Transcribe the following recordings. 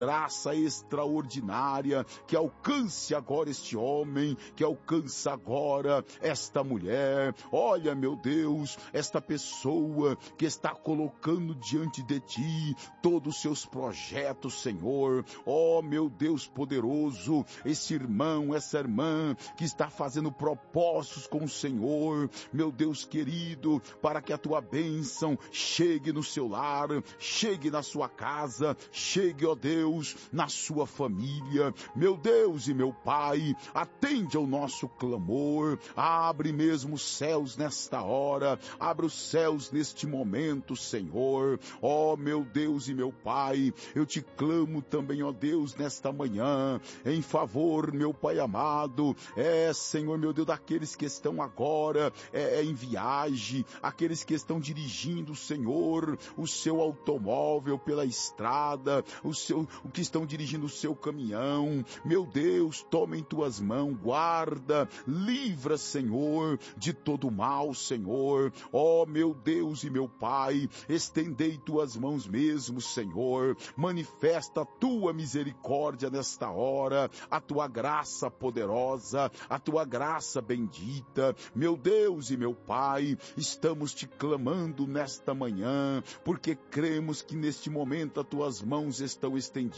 graça extraordinária que alcance agora este homem, que alcance agora esta mulher. Olha, meu Deus, esta pessoa que está colocando diante de ti todos os seus projetos, Senhor. Oh, meu Deus poderoso, esse irmão, essa irmã que está fazendo propósitos com o Senhor, meu Deus querido, para que a tua bênção chegue no seu lar, chegue na sua casa, chegue, ó Deus, na sua família. Meu Deus e meu Pai, atende ao nosso clamor, abre mesmo os céus nesta hora, abre os céus neste momento, Senhor. Ó meu Deus e meu Pai, eu te clamo também, ó Deus, nesta manhã, em favor, meu Pai amado, Senhor, meu Deus, daqueles que estão agora em viagem, aqueles que estão dirigindo, Senhor, o seu automóvel pela estrada, o que estão dirigindo o seu caminhão. Meu Deus, toma em tuas mãos, guarda, livra, Senhor, de todo mal, Senhor. Ó meu Deus e meu Pai, estendei tuas mãos mesmo, Senhor. Manifesta a tua misericórdia nesta hora, a tua graça poderosa, a tua graça bendita. Meu Deus e meu Pai, estamos te clamando nesta manhã, porque cremos que neste momento as tuas mãos estão estendidas.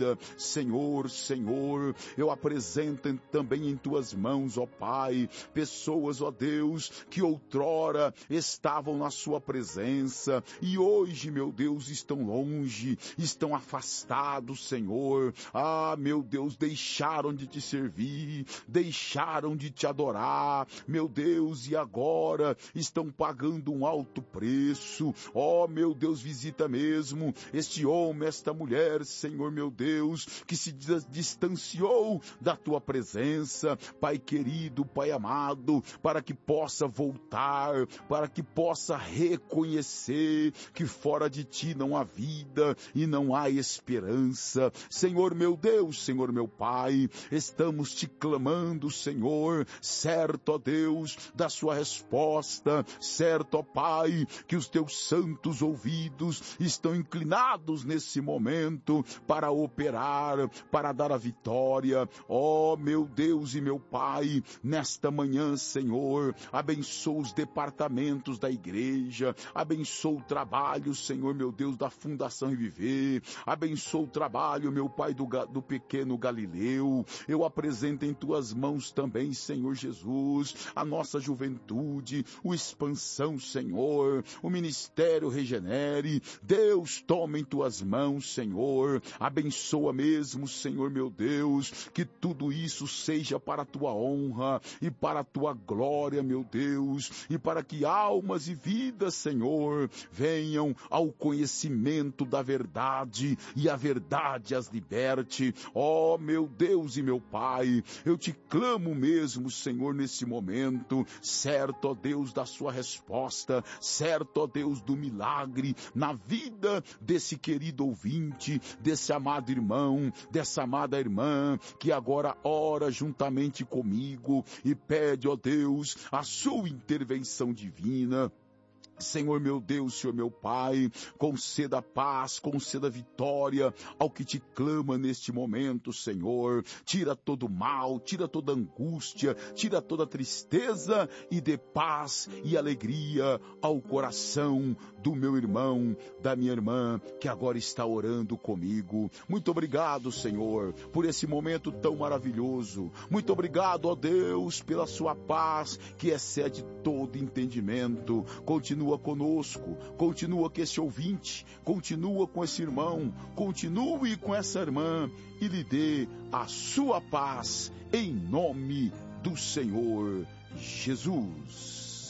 Senhor, Senhor, eu apresento também em tuas mãos, ó Pai, pessoas, ó Deus, que outrora estavam na sua presença e hoje, meu Deus, estão longe, estão afastados, Senhor. Ah, meu Deus, deixaram de te servir, deixaram de te adorar, meu Deus, e agora estão pagando um alto preço. Ó, meu Deus, visita mesmo este homem, esta mulher, Senhor, meu Deus, que se distanciou da tua presença, Pai querido, Pai amado, para que possa voltar, para que possa reconhecer que fora de ti não há vida e não há esperança. Senhor, meu Deus, Senhor, meu Pai, estamos te clamando, Senhor, certo, ó Deus, da sua resposta, certo, ó Pai, que os teus santos ouvidos estão inclinados nesse momento para operar, para dar a vitória. Ó meu Deus e meu Pai, nesta manhã, Senhor, abençoa os departamentos da igreja, abençoa o trabalho, Senhor, meu Deus, da Fundação Reviver, abençoa o trabalho, meu Pai, do pequeno Galileu. Eu apresento em tuas mãos também, Senhor Jesus, a nossa juventude, o Expansão, Senhor, o Ministério Regenere. Deus, toma em tuas mãos, Senhor, abençoa mesmo, Senhor, meu Deus, que tudo isso seja para a tua honra e para a tua glória, meu Deus, e para que almas e vidas, Senhor, venham ao conhecimento da verdade e a verdade as liberte. Ó, meu Deus e meu Pai, eu te clamo mesmo, Senhor, nesse momento, certo, ó Deus, da sua resposta, certo, ó Deus, do milagre na vida desse querido ouvinte, desse amado irmão, dessa amada irmã, que agora ora juntamente comigo e pede, ó Deus, a sua intervenção divina. Senhor meu Deus, Senhor meu Pai, conceda paz, conceda vitória ao que te clama neste momento, Senhor. Tira todo mal, tira toda angústia, tira toda tristeza e dê paz e alegria ao coração do meu irmão, da minha irmã, que agora está orando comigo. Muito obrigado, Senhor, por esse momento tão maravilhoso. Muito obrigado, ó Deus, pela sua paz que excede todo entendimento. Continua conosco, continua com esse ouvinte, continua com esse irmão, continue com essa irmã e lhe dê a sua paz em nome do Senhor Jesus.